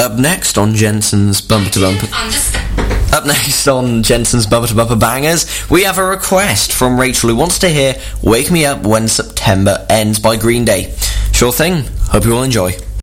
Up next on Jensen's Bumper to Bumper... Up next on Jensen's Bumper to Bumper Bangers, we have a request from Rachel who wants to hear Wake Me Up When September Ends by Green Day. Sure thing. Hope you all enjoy.